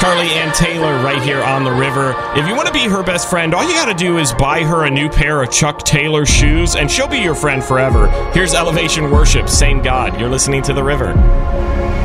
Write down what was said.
Carly Ann Taylor right here on the river. If you want to be her best friend, all you got to do is buy her a new pair of Chuck Taylor shoes, and she'll be your friend forever. Here's Elevation Worship, Same God. You're listening to The River.